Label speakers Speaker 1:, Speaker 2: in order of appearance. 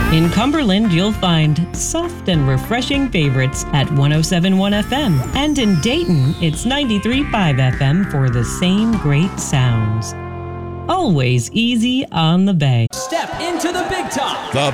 Speaker 1: In Cumberland, you'll find soft and refreshing favorites at 107.1 FM. And in Dayton, it's 93.5 FM for the same great sounds. Always easy on the bay.
Speaker 2: Step into the big top.
Speaker 3: The